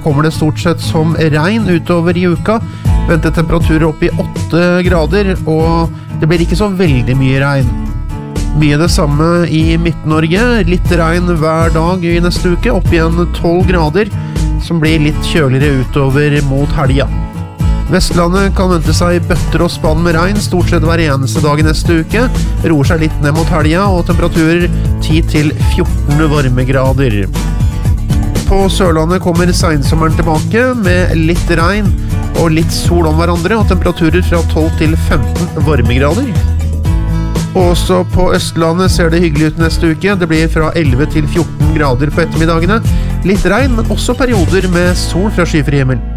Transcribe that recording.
kommer det stort sett som regn utover i uka. Ventet temperaturer opp i 8 grader, og det blir ikke så veldig mye regn. Mye det samme i Midt-Norge, litt regn hver dag i neste uke, opp igjen 12 grader, som blir litt kjøligere utover mot helga. Vestlandet kan vente seg bøtter og spann med regn stort sett hver eneste dag i neste uke, roer seg litt ned mot helga og temperaturer 10 til 14 varmegrader. På Sørlandet kommer sensommeren tilbake med litt regn og litt sol om hverandre og temperaturer fra 12 til 15 varmegrader. Også på Østlandet ser det hyggelig ut neste uke. Det blir fra 11 til 14 grader på ettermiddagene. Litt regn, men også perioder med sol fra skyfri himmel.